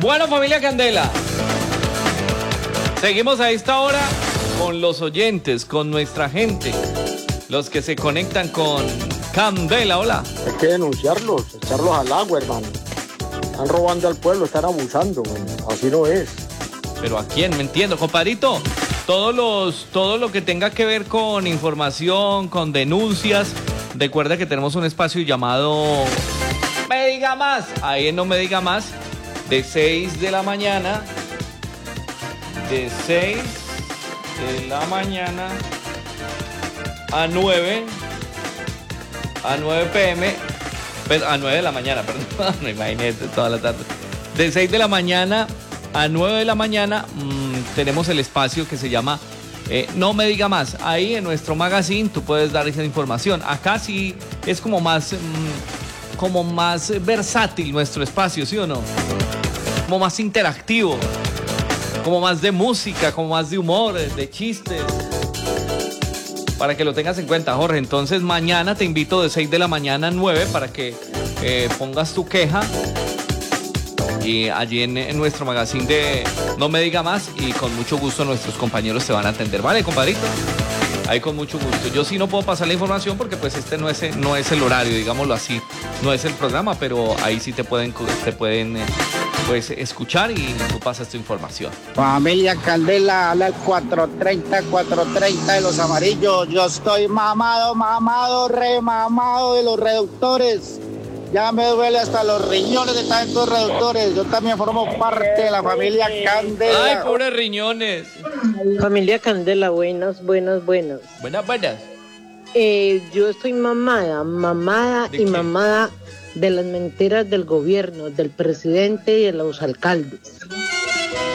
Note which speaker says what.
Speaker 1: Bueno, familia Candela, seguimos a esta hora con los oyentes, con nuestra gente, los que se conectan con Candela. Hola.
Speaker 2: Hay que denunciarlos, echarlos al agua, hermano. Están robando al pueblo, están abusando, así no es.
Speaker 1: ¿Pero a quién? Me entiendo, compadrito. Todo lo que tenga que ver con información, con denuncias, recuerda que tenemos un espacio llamado Me Diga Más. Ahí en No Me Diga Más, de 6 de la mañana, de 6 de la mañana a 9 p.m., a 9 de la mañana, perdón, no imagínate, toda la tarde. De 6 de la mañana a 9 de la mañana tenemos el espacio que se llama No Me Diga Más. Ahí en nuestro magazine tú puedes dar esa información. Acá sí es como más versátil nuestro espacio, ¿sí o no? Como más interactivo, como más de música, como más de humor, de chistes. Para que lo tengas en cuenta, Jorge. Entonces mañana te invito de 6 de la mañana a 9 para que pongas tu queja y allí en nuestro magazine de No Me Diga Más, y con mucho gusto nuestros compañeros te van a atender. ¿Vale, compadrito? Ahí con mucho gusto. Yo sí no puedo pasar la información porque pues este no es el horario, digámoslo así. No es el programa, pero ahí sí te pueden pues escuchar y tú pasas tu información.
Speaker 3: Familia Candela, habla el 430 de los amarillos. Yo estoy remamado de los reductores. Ya me duele hasta los riñones de tantos reductores. Yo también formo parte de la familia Candela.
Speaker 1: Ay, pobres riñones.
Speaker 4: Familia Candela, buenas.
Speaker 1: Buenas.
Speaker 4: Yo estoy mamada y mamada de las mentiras del gobierno, del presidente y de los alcaldes.